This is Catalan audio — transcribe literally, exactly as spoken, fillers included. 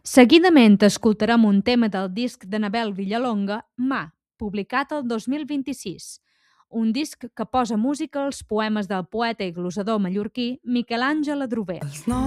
Seguidament escoltarem un tema del disc de Nabel Villalonga, Mà, publicat el dos mil vint-i-sis, un disc que posa música als poemes del poeta i glosador mallorquí Miquel Àngel Adrover.